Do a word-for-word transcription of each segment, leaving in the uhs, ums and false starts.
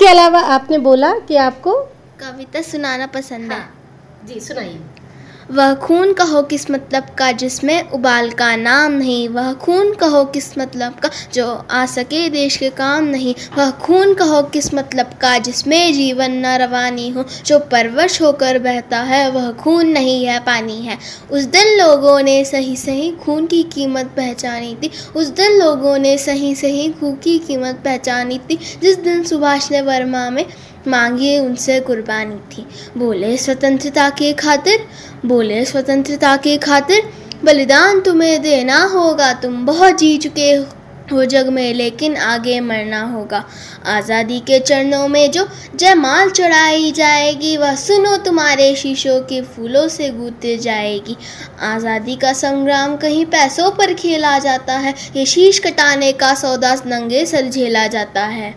इसके अलावा आपने बोला कि आपको कविता सुनाना पसंद है। जी सुनाइए। वह खून कहो किस मतलब का जिसमें उबाल का नाम नहीं, वह खून कहो किस मतलब का जो आ सके देश के काम नहीं, वह खून कहो किस मतलब का जिसमें जीवन न रवानी हो, जो परवश होकर बहता है वह खून नहीं है पानी है। उस दिन लोगों ने सही सही खून की कीमत पहचानी थी, उस दिन लोगों ने सही सही खून की कीमत पहचानी थी, जिस दिन सुभाष ने वर्मा में मांगी उनसे कुर्बानी थी। बोले स्वतंत्रता के खातिर, बोले स्वतंत्रता के खातिर बलिदान तुम्हें देना होगा, तुम बहुत जी चुके हो जग में लेकिन आगे मरना होगा। आज़ादी के चरणों में जो जयमाल चढ़ाई जाएगी, वह सुनो तुम्हारे शीशों के फूलों से गूंथे जाएगी। आज़ादी का संग्राम कहीं पैसों पर खेला जाता है, ये शीश कटाने का सौदा नंगे सर झेला जाता है।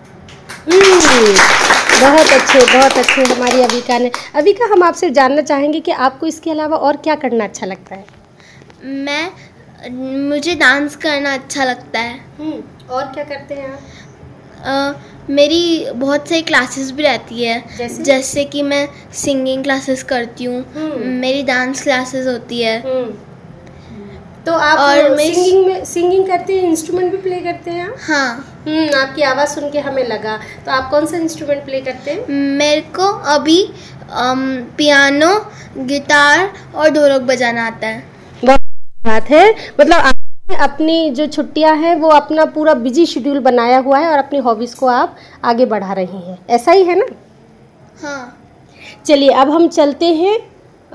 बहुत अच्छे बहुत अच्छे हमारी अविका ने। अविका, हम आपसे जानना चाहेंगे कि आपको इसके अलावा और क्या करना अच्छा लगता है? मैं मुझे डांस करना अच्छा लगता है। और क्या करते हैं आप? आ, मेरी बहुत सारी क्लासेस भी रहती है, जैसे, जैसे कि मैं सिंगिंग क्लासेस करती हूँ, मेरी डांस क्लासेस होती है। तो आप और सिंगिंग में सिंगिंग करते हैं, इंस्ट्रूमेंट भी प्ले करते हैं आप? हाँ। हम्म आपकी आवाज़ सुन के हमें लगा। तो आप कौन सा इंस्ट्रूमेंट प्ले करते हैं? मेरे को अभी अम, पियानो, गिटार और ढोलक बजाना आता है। बहुत बात है। मतलब आपने अपनी जो छुट्टियां हैं वो अपना पूरा बिजी शेड्यूल बनाया हुआ है और अपनी हॉबीज़ को आप आगे बढ़ा रही हैं, ऐसा ही है ना? हाँ। चलिए अब हम चलते हैं